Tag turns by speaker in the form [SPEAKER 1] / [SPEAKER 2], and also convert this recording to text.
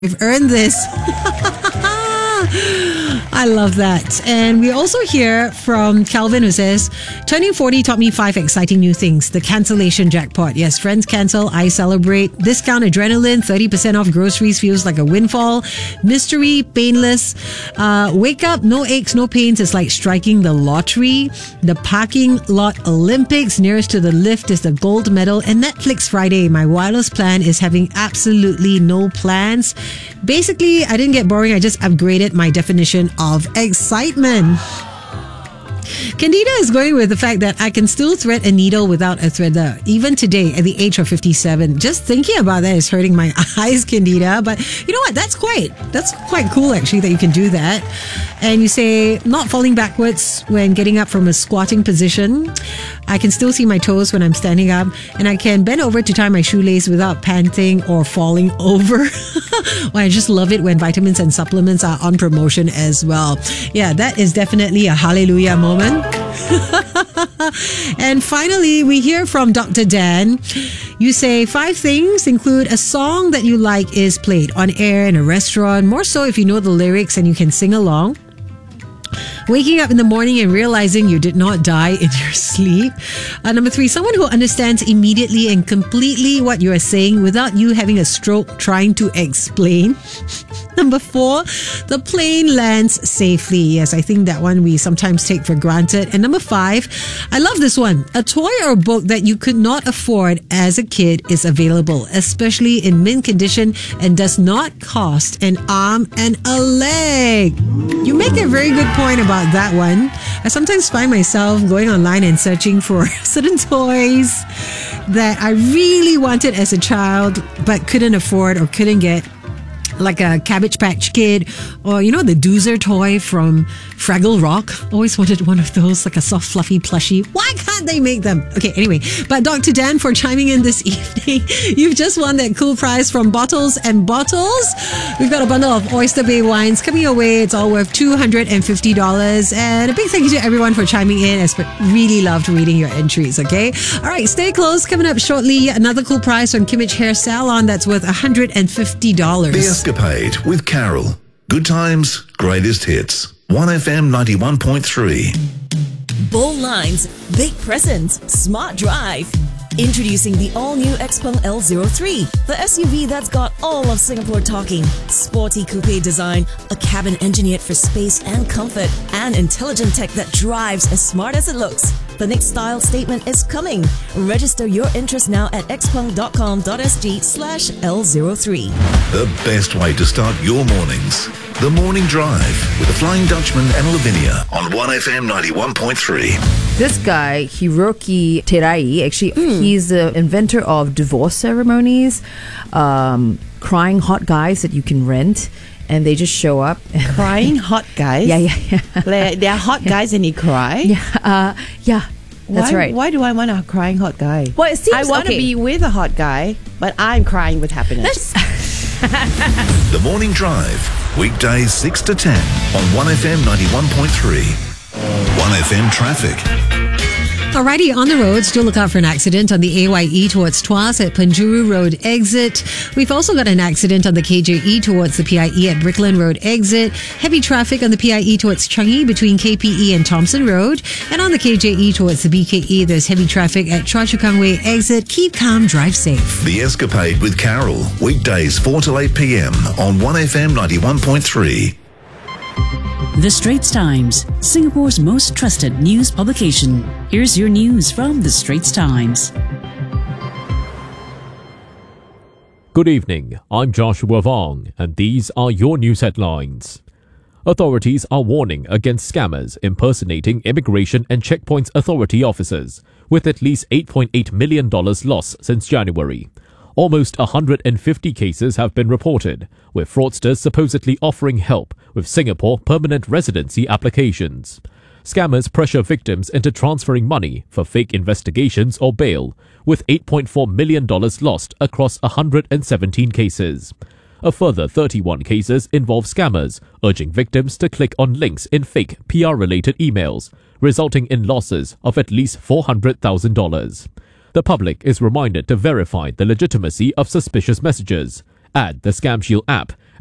[SPEAKER 1] We've earned this. I love that. And we also hear from Calvin, who says, turning 40 taught me 5 exciting new things. The cancellation jackpot. Yes, friends cancel, I celebrate. Discount adrenaline, 30% off groceries feels like a windfall. Mystery, painless. Wake up, no aches, no pains. It's like striking the lottery. The parking lot Olympics. Nearest to the lift is the gold medal. And Netflix Friday. My wireless plan is having absolutely no plans. Basically, I didn't get boring. I just upgraded my definition of excitement. Candida is going with the fact that I can still thread a needle without a threader, even today at the age of 57. Just thinking about that is hurting my eyes, Candida. But you know what? That's quite cool, actually, that you can do that. And you say, not falling backwards when getting up from a squatting position. I can still see my toes when I'm standing up, and I can bend over to tie my shoelace without panting or falling over. Well, I just love it when vitamins and supplements are on promotion as well. Yeah, that is definitely a hallelujah moment. And finally, we hear from Dr. Dan. You say 5 things include a song that you like is played on air in a restaurant, more so if you know the lyrics and you can sing along. Waking up in the morning and realizing you did not die in your sleep. Number 3, someone who understands immediately and completely what you are saying without you having a stroke trying to explain. Number 4, the plane lands safely. Yes, I think that one we sometimes take for granted. And number 5, I love this one. A toy or a book that you could not afford as a kid is available, especially in mint condition, and does not cost an arm and a leg. You make a very good point about that one. I sometimes find myself going online and searching for certain toys that I really wanted as a child but couldn't afford or couldn't get, like a Cabbage Patch Kid, or you know, the Doozer toy from Fraggle Rock. Always wanted one of those, like a soft fluffy plushie. Why can't they make them? Okay, anyway, but Dr. Dan, for chiming in this evening, you've just won that cool prize from Bottles and Bottles. We've got a bundle of Oyster Bay wines coming your way. It's all worth $250. And a big thank you to everyone for chiming in. I really loved reading your entries, okay? All right, stay close. Coming up shortly, another cool prize from Kimmage Hair Salon that's worth $150.
[SPEAKER 2] The Escapade with Carol. Good times, greatest hits. 1FM 91.3.
[SPEAKER 3] Bold lines, big presence, smart drive. Introducing the all-new Xpeng L03, the SUV that's got all of Singapore talking. Sporty coupe design, a cabin engineered for space and comfort, and intelligent tech that drives as smart as it looks. The next style statement is coming. Register your interest now at xpeng.com.sg/L03.
[SPEAKER 2] The best way to start your mornings. The Morning Drive with the Flying Dutchman and Lavinia on 1FM 91.3.
[SPEAKER 4] This guy, Hiroki Terai, actually, he's the inventor of divorce ceremonies, crying hot guys that you can rent, and they just show up.
[SPEAKER 5] Crying hot guys?
[SPEAKER 4] Yeah.
[SPEAKER 5] Like, they're hot guys and they cry?
[SPEAKER 4] Yeah. That's right.
[SPEAKER 5] Why do I want a crying hot guy?
[SPEAKER 4] Well, it seems
[SPEAKER 5] I want to be with a hot guy, but I'm crying with happiness.
[SPEAKER 2] The Morning Drive, weekdays 6 to 10 on 1FM 91.3. 1FM Traffic.
[SPEAKER 1] Alrighty, on the roads, do look out for an accident on the AYE towards Tuas at Penjuru Road exit. We've also got an accident on the KJE towards the PIE at Brickland Road exit. Heavy traffic on the PIE towards Changi between KPE and Thompson Road. And on the KJE towards the BKE, there's heavy traffic at Choa Chu Kang Way exit. Keep calm, drive safe.
[SPEAKER 2] The Escapade with Carol, weekdays 4 to 8 p.m. on 1FM 91.3.
[SPEAKER 6] The Straits Times, Singapore's most trusted news publication. Here's your news from The Straits Times.
[SPEAKER 7] Good evening, I'm Joshua Vong, and these are your news headlines. Authorities are warning against scammers impersonating Immigration and Checkpoints Authority officers, with at least $8.8 million lost since January. Almost 150 cases have been reported, with fraudsters supposedly offering help with Singapore permanent residency applications. Scammers pressure victims into transferring money for fake investigations or bail, with $8.4 million lost across 117 cases. A further 31 cases involve scammers urging victims to click on links in fake PR-related emails, resulting in losses of at least $400,000. The public is reminded to verify the legitimacy of suspicious messages, add the Scam Shield app